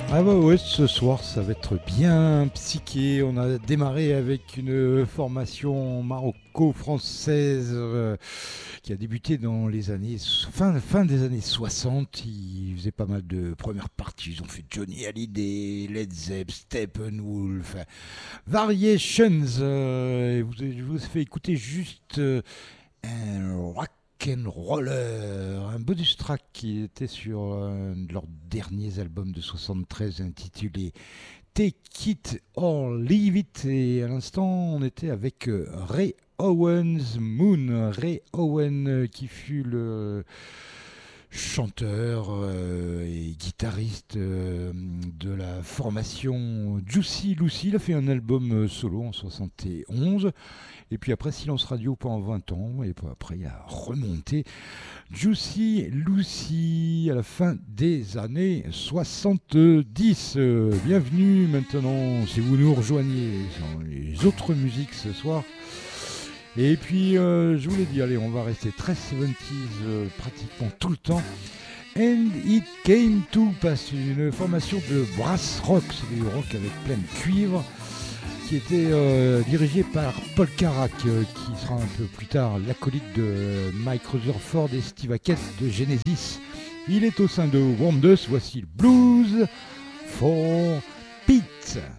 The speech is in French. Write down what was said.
Ah bah ouais, ce soir ça va être bien psyché. On a démarré avec une formation maroco-française qui a débuté dans les années fin des années 60. Ils faisaient pas mal de premières parties. Ils ont fait Johnny Hallyday, Led Zepp, Steppenwolf, Variations. Je vous ai fait écouter juste un rock and roller, un bonus track qui était sur leurs derniers albums de 73 intitulé Take It or Leave It. Et à l'instant, on était avec Ray Owens Moon. Ray Owen qui fut le chanteur et guitariste de la formation Juicy Lucy. Il a fait un album solo en 71. Et puis après, silence radio pendant 20 ans. Et puis après, il a remonté Juicy Lucy à la fin des années 70. Bienvenue maintenant, si vous nous rejoignez dans les autres musiques ce soir. Et puis, je vous l'ai dit, allez, on va rester très 70s pratiquement tout le temps. And It Came To Pass, une formation de brass rock, c'est du rock avec plein de cuivre, qui était dirigé par Paul Carrack, qui sera un peu plus tard l'acolyte de Mike Rutherford et Steve Hackett de Genesis. Il est au sein de Wonders, voici le Blues for Pete.